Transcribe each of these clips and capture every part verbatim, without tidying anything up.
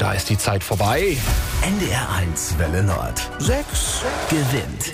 da ist die Zeit vorbei. N D R eins Welle Nord. Sechs. Gewinnt.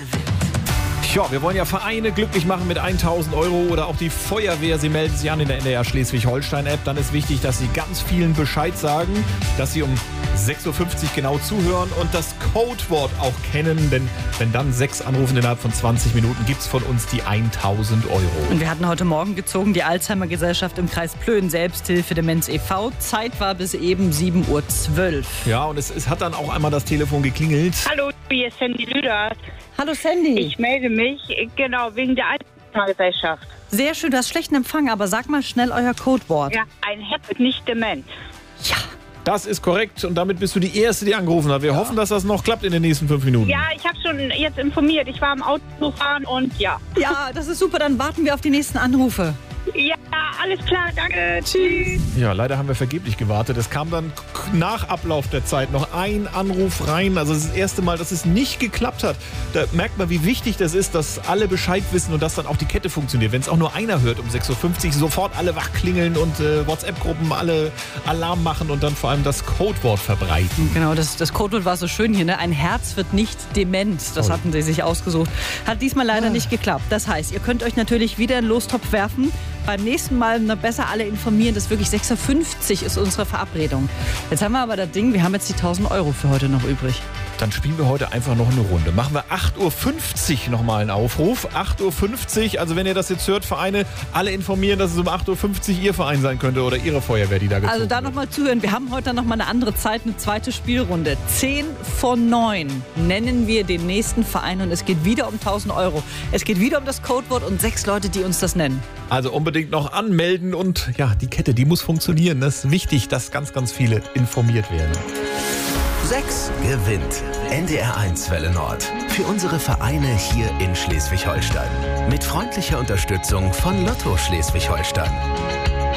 Ja, wir wollen ja Vereine glücklich machen mit tausend Euro oder auch die Feuerwehr. Sie melden sich an in der N D R Schleswig-Holstein-App. Dann ist wichtig, dass Sie ganz vielen Bescheid sagen, dass Sie um sechs Uhr fünfzig genau zuhören und das Codewort auch kennen. Denn wenn dann sechs anrufen innerhalb von zwanzig Minuten, gibt's von uns die tausend Euro. Und wir hatten heute Morgen gezogen die Alzheimer-Gesellschaft im Kreis Plön, Selbsthilfe Demenz e V. Zeit war bis eben sieben Uhr zwölf. Ja, und es, es hat dann auch einmal das Telefon geklingelt. Hallo, hier ist Sandy Lüders. Hallo Sandy. Ich melde mich, genau, wegen der Alzheimer-Gesellschaft. Sehr schön, du hast schlechten Empfang, aber sag mal schnell euer Codewort. Ja, ein Herz wird nicht dement. Ja. Das ist korrekt und damit bist du die Erste, die angerufen hat. Wir ja. hoffen, dass das noch klappt in den nächsten fünf Minuten. Ja, ich habe schon jetzt informiert. Ich war am Autofahren und ja. Ja, das ist super, dann warten wir auf die nächsten Anrufe. Ja, alles klar, danke, tschüss. Ja, leider haben wir vergeblich gewartet. Es kam dann nach Ablauf der Zeit noch ein Anruf rein. Also das, ist das erste Mal, dass es nicht geklappt hat. Da merkt man, wie wichtig das ist, dass alle Bescheid wissen und dass dann auch die Kette funktioniert. Wenn es auch nur einer hört um sechs Uhr fünfzig, sofort alle wach klingeln und äh, WhatsApp-Gruppen alle Alarm machen und dann vor allem das Codewort verbreiten. Genau, das, das Codewort war so schön hier, ne? Ein Herz wird nicht dement. Das hatten sie sich ausgesucht. Hat diesmal leider nicht geklappt. Das heißt, ihr könnt euch natürlich wieder in den Lostopf werfen. Beim nächsten Mal noch besser alle informieren. Das ist wirklich sechs Uhr fünfzig ist unsere Verabredung. Jetzt haben wir aber das Ding, wir haben jetzt die tausend Euro für heute noch übrig. Dann spielen wir heute einfach noch eine Runde. Machen wir acht Uhr fünfzig nochmal einen Aufruf. acht Uhr fünfzig, also wenn ihr das jetzt hört, Vereine, alle informieren, dass es um acht Uhr fünfzig ihr Verein sein könnte oder ihre Feuerwehr, die da gezogen Also da nochmal zuhören. Wir haben heute nochmal eine andere Zeit, eine zweite Spielrunde. zehn vor neun nennen wir den nächsten Verein und es geht wieder um tausend Euro. Es geht wieder um das Codewort und sechs Leute, die uns das nennen. Also unbedingt noch anmelden und ja, die Kette, die muss funktionieren. Das ist wichtig, dass ganz, ganz viele informiert werden. Sechs gewinnt. N D R eins Welle Nord. Für unsere Vereine hier in Schleswig-Holstein. Mit freundlicher Unterstützung von Lotto Schleswig-Holstein.